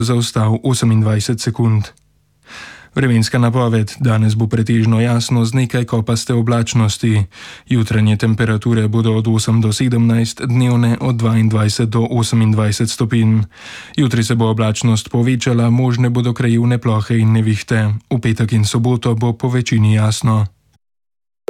zaostal 28 sekund. Vremenska napoved: danes bo pretežno jasno z nekaj kopaste oblačnosti. Jutranje temperature bodo od 8 do 17, dnevne od 22 do 28 stopinj. Jutri se bo oblačnost povečala, možne bodo krajevne plohe in nevihte. V petek in soboto bo po večini jasno.